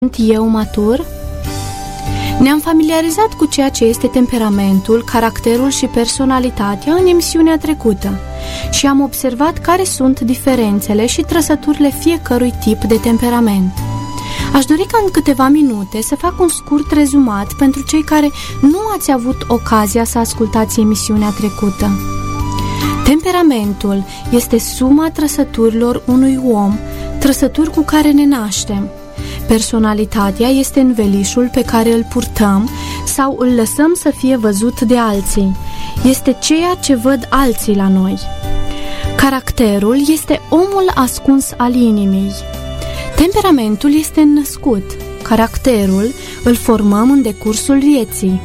eu matur? Ne-am familiarizat cu ceea ce este temperamentul, caracterul și personalitatea în emisiunea trecută și am observat care sunt diferențele și trăsăturile fiecărui tip de temperament. Aș dori ca în câteva minute să fac un scurt rezumat pentru cei care nu ați avut ocazia să ascultați emisiunea trecută. Temperamentul este suma trăsăturilor unui om, trăsături cu care ne naștem. Personalitatea este învelișul pe care îl purtăm sau îl lăsăm să fie văzut de alții. Este ceea ce văd alții la noi. Caracterul este omul ascuns al inimii. Temperamentul este născut. Caracterul îl formăm în decursul vieții.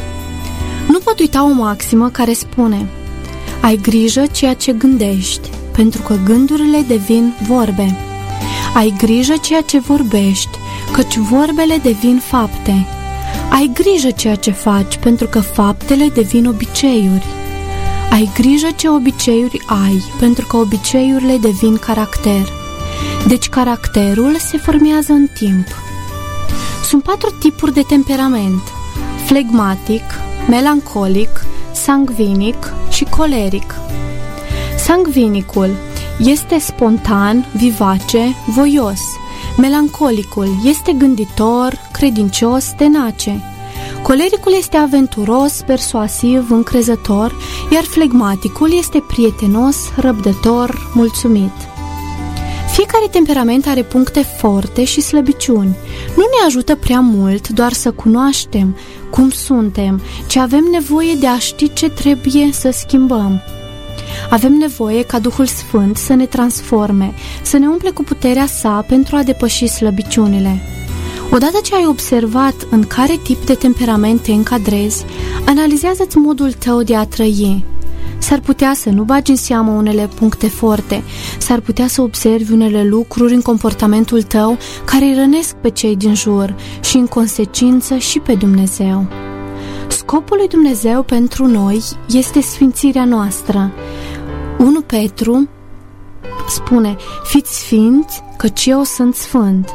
Nu pot uita o maximă care spune: ai grijă ceea ce gândești, pentru că gândurile devin vorbe. Ai grijă ceea ce vorbești, căci vorbele devin fapte. Ai grijă ceea ce faci, pentru că faptele devin obiceiuri. Ai grijă ce obiceiuri ai, pentru că obiceiurile devin caracter. Deci caracterul se formează în timp. Sunt 4 tipuri de temperament: flegmatic, melancolic, sangvinic și coleric. Sangvinicul este spontan, vivace, voios. Melancolicul este gânditor, credincios, tenace. Colericul este aventuros, persuasiv, încrezător, iar flegmaticul este prietenos, răbdător, mulțumit. Fiecare temperament are puncte forte și slăbiciuni. Nu ne ajută prea mult doar să cunoaștem cum suntem, ci avem nevoie de a ști ce trebuie să schimbăm. Avem nevoie ca Duhul Sfânt să ne transforme, să ne umple cu puterea sa pentru a depăși slăbiciunile. Odată ce ai observat în care tip de temperament te încadrezi, analizează-ți modul tău de a trăi. S-ar putea să nu bagi în seamă unele puncte forte, s-ar putea să observi unele lucruri în comportamentul tău care îi rănesc pe cei din jur și în consecință și pe Dumnezeu. Scopul lui Dumnezeu pentru noi este sfințirea noastră. 1 Petru spune: fiți sfinți, căci eu sunt sfânt.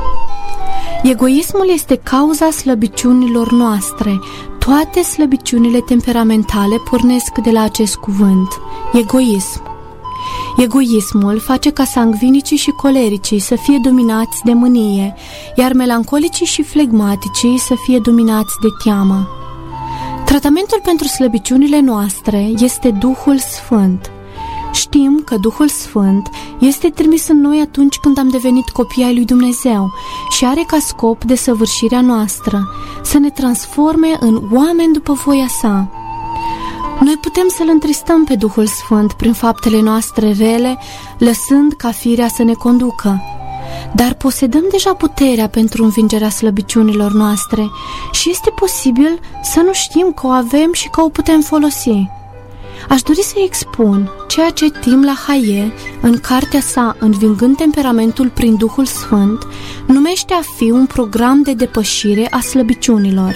Egoismul este cauza slăbiciunilor noastre. Toate slăbiciunile temperamentale pornesc de la acest cuvânt, egoism. Egoismul face ca sangvinicii și colericii să fie dominați de mânie, iar melancolicii și flegmaticii să fie dominați de teamă. Tratamentul pentru slăbiciunile noastre este Duhul Sfânt. Știm că Duhul Sfânt este trimis în noi atunci când am devenit copii ai lui Dumnezeu și are ca scop desăvârșirea noastră, să ne transforme în oameni după voia sa. Noi putem să-L întristăm pe Duhul Sfânt prin faptele noastre rele, lăsând ca firea să ne conducă. Dar posedăm deja puterea pentru învingerea slăbiciunilor noastre și este posibil să nu știm că o avem și că o putem folosi. Aș dori să expun ceea ce Tim LaHaye, în cartea sa Învingând temperamentul prin Duhul Sfânt, numește a fi un program de depășire a slăbiciunilor.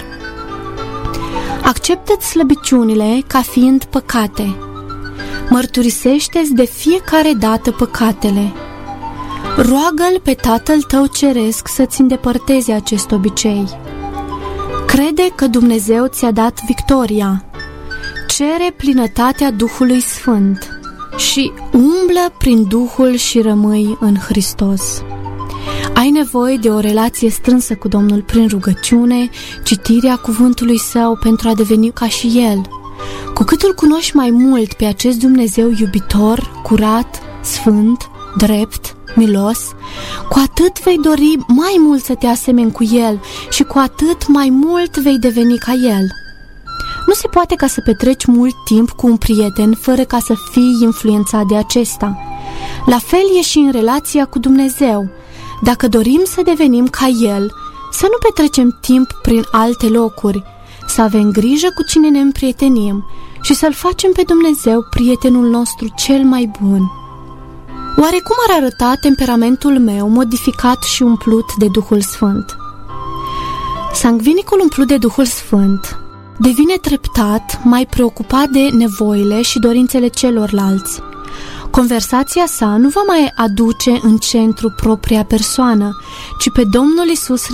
Acceptă-ți slăbiciunile ca fiind păcate. Mărturisește-ți de fiecare dată păcatele. Roagă-L pe Tatăl tău ceresc să-ți îndepărteze acest obicei. Crede că Dumnezeu ți-a dat victoria. Cere plinătatea Duhului Sfânt și umblă prin Duhul și rămâi în Hristos. Ai nevoie de o relație strânsă cu Domnul prin rugăciune, citirea cuvântului Său pentru a deveni ca și El. Cu cât îl cunoști mai mult pe acest Dumnezeu iubitor, curat, sfânt, drept, milos, cu atât vei dori mai mult să te asemeni cu El și cu atât mai mult vei deveni ca El. Nu se poate ca să petreci mult timp cu un prieten fără ca să fii influențat de acesta. La fel e și în relația cu Dumnezeu. Dacă dorim să devenim ca El, să nu petrecem timp prin alte locuri, să avem grijă cu cine ne împrietenim și să-L facem pe Dumnezeu prietenul nostru cel mai bun. Oare cum ar arăta temperamentul meu modificat și umplut de Duhul Sfânt? Sangvinicul umplut de Duhul Sfânt devine treptat mai preocupat de nevoile și dorințele celorlalți. Conversația sa nu va mai aduce în centru propria persoană, ci pe Domnul Iisus